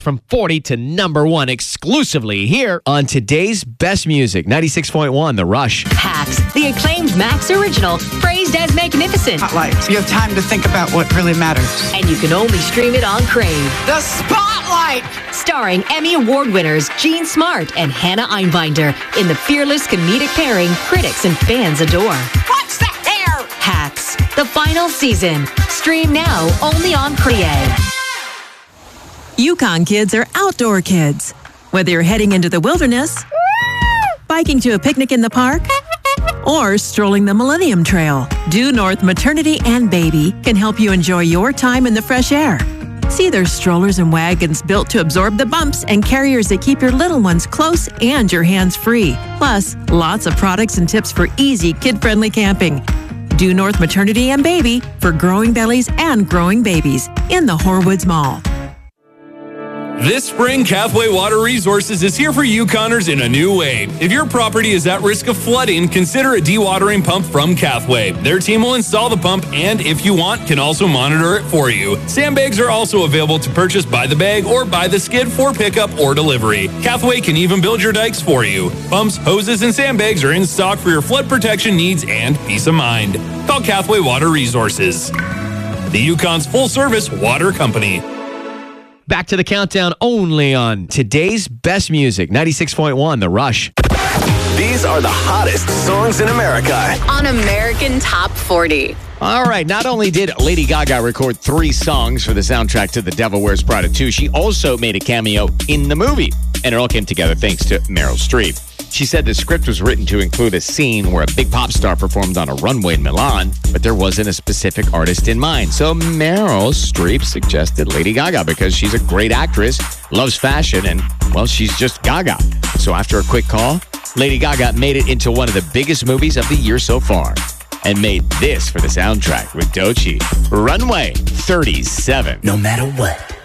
From 40 to number 1 exclusively here on today's best music, 96.1 The Rush. Hacks, the acclaimed Max original, praised as magnificent. Spotlight. You have time to think about what really matters. And you can only stream it on Crave. The Spotlight! Starring Emmy Award winners Jean Smart and Hannah Einbinder in the fearless comedic pairing critics and fans adore. What's the hair? Hacks, the final season. Stream now only on Crave. Yukon kids are outdoor kids. Whether you're heading into the wilderness, biking to a picnic in the park, or strolling the Millennium Trail, Due North Maternity and Baby can help you enjoy your time in the fresh air. See their strollers and wagons built to absorb the bumps and carriers that keep your little ones close and your hands free. Plus, lots of products and tips for easy, kid-friendly camping. Due North Maternity and Baby for growing bellies and growing babies in the Horwoods Mall. This spring, Cathway Water Resources is here for Yukoners in a new way. If your property is at risk of flooding, consider a dewatering pump from Cathway. Their team will install the pump and, if you want, can also monitor it for you. Sandbags are also available to purchase by the bag or by the skid for pickup or delivery. Cathway can even build your dikes for you. Pumps, hoses, and sandbags are in stock for your flood protection needs and peace of mind. Call Cathway Water Resources, the Yukon's full-service water company. Back to the countdown only on today's best music, 96.1 The Rush. These are the hottest songs in America on American Top 40. All right, not only did Lady Gaga record 3 songs for the soundtrack to The Devil Wears Prada 2, she also made a cameo in the movie. And it all came together thanks to Meryl Streep. She said the script was written to include a scene where a big pop star performed on a runway in Milan, but there wasn't a specific artist in mind. So Meryl Streep suggested Lady Gaga because she's a great actress, loves fashion, and, well, she's just Gaga. So after a quick call, Lady Gaga made it into one of the biggest movies of the year so far and made this for the soundtrack with Doechii, Runway 37. No matter what.